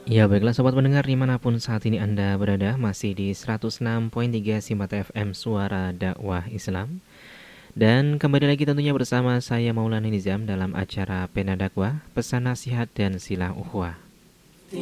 Ya baiklah sobat pendengar dimanapun saat ini Anda berada, masih di 106.3 Simat FM Suara Dakwah Islam. Dan kembali lagi tentunya bersama saya Maulana Nizam dalam acara Pena Dakwah, Pesan Nasihat dan Silah Ukhuwah.